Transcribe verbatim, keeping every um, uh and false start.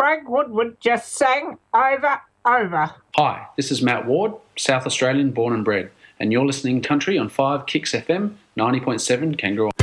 Craig Woodward just sang Over, Over. Hi, this is Matt Ward, South Australian born and bred, and you're listening to Country on five Kicks F M, ninety point seven Kangaroo.